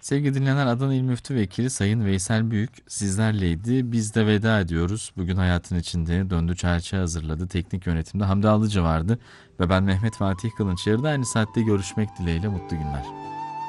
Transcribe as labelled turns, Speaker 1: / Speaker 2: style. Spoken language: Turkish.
Speaker 1: Sevgili dinleyenler, Adana İl Müftü Vekili Sayın Veysel Büyük sizlerleydi. Biz de veda ediyoruz. Bugün hayatın içinde Döndü Çerçe hazırladı. Teknik yönetimde Hamdi Alıcı vardı. Ve ben Mehmet Fatih Kılınç. Yarın aynı saatte görüşmek dileğiyle, mutlu günler.